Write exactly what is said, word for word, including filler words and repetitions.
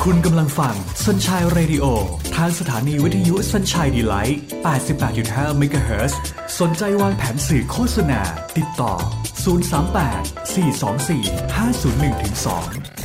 คุณกำลังฟัง Sunshine Radio ทางสถานีวิทยุ Sunshine Delight แปดสิบแปดจุดห้า เมกะเฮิรตซ์ สนใจวางแผนสื่อโฆษณาติดต่อศูนย์ สาม แปด สี่ สอง สี่ ห้า ศูนย์ หนึ่ง สอง